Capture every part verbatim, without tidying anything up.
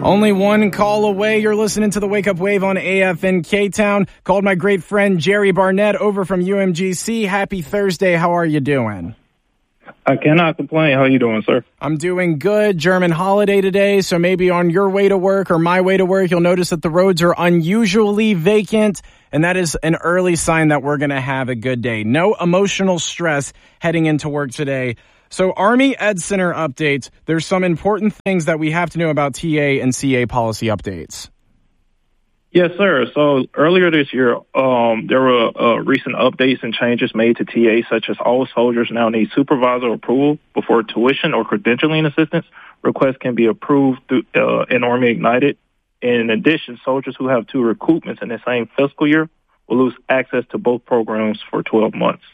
Only one call away. You're listening to the Wake Up Wave on A F N K-Town. Called my great friend Jerry Barnett over from U M G C. Happy Thursday. How are you doing? I cannot complain. How are you doing, sir? I'm doing good. German holiday today, so maybe on your way to work or my way to work, you'll notice that the roads are unusually vacant, and that is an early sign that we're going to have a good day. No emotional stress heading into work today. So Army Ed Center updates. There's some important things that we have to know about T A and C A policy updates. Yes, sir. So earlier this year, um, there were uh, recent updates and changes made to T A, such as all soldiers now need supervisor approval before tuition or credentialing assistance requests can be approved through, uh, in Army Ignited. In addition, soldiers who have two recoupments in the same fiscal year will lose access to both programs for twelve months.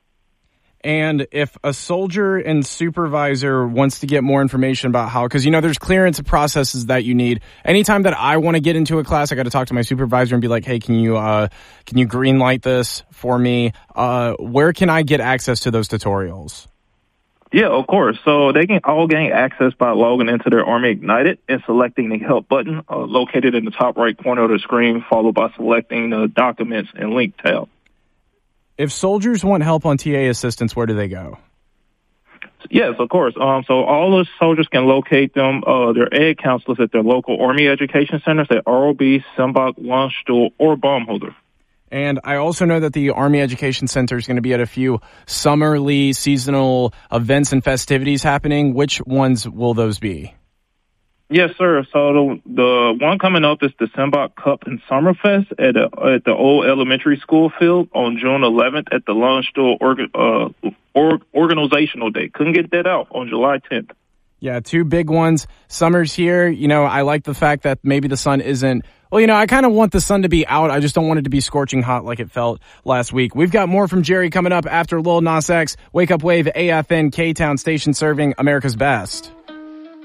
And if a soldier and supervisor wants to get more information about how, because, you know, there's clearance processes that you need. Anytime that I want to get into a class, I got to talk to my supervisor and be like, hey, can you uh, can you green light this for me? Uh, where can I get access to those tutorials? Yeah, of course. So they can all gain access by logging into their Army Ignited and selecting the help button uh, located in the top right corner of the screen, followed by selecting the documents and link tab. If soldiers want help on T A assistance, where do they go? Yes, of course. Um, so all the soldiers can locate them, uh, their ed counselors at their local Army Education Centers at R O B, Simbach, Landstuhl, or Baumholder. And I also know that the Army Education Center is going to be at a few summerly seasonal events and festivities happening. Which ones will those be? Yes, sir. So the the one coming up is the Simbach Cup and Summerfest at a, at the old elementary school field on June eleventh at the Landstuhl orga, uh, or, organizational day. Couldn't get that out on July tenth. Yeah, two big ones. Summer's here. You know, I like the fact that maybe the sun isn't. Well, you know, I kind of want the sun to be out. I just don't want it to be scorching hot like it felt last week. We've got more from Jerry coming up after Lil Nas X. Wake Up Wave, A F N K-Town station serving America's best.